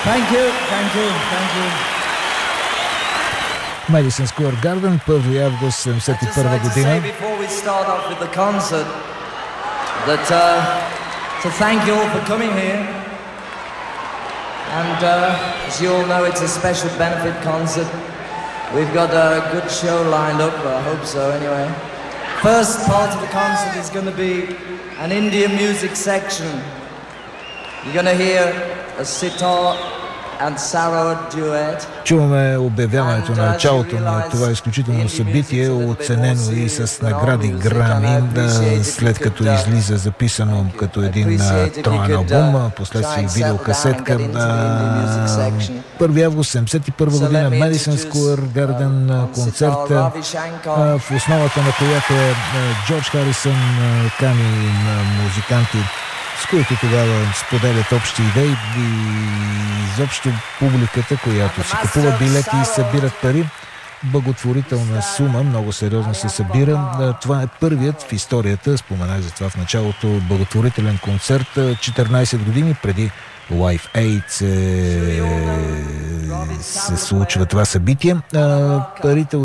Thank you, thank you, thank you. Madison Square Garden, 1 август 1971 година. Before we start off with the concert, that to thank you all for coming here, and as you all know, it's a special benefit concert. We've got a good show lined up. I hope so. Anyway, first part of the concert is going to be an Indian music section. You're going to hear a sitar and sarod duet. Чуваме обявяването на началото на това изключително събитие, оценено и с награди Грами, след като излиза записано като един троен албум, последствие видеокасетка. 1 август 1971 година, Madison Square Garden концерт, в основата на която Джордж Харисън кани музиканти, с които тогава споделят общи идеи, и изобщо публиката, която си купува билети и събират пари. Благотворителна сума, много сериозно се събира. Това е първият в историята, споменах за това в началото, благотворителен концерт. 14 години преди Live Aid се случва това събитие. Парите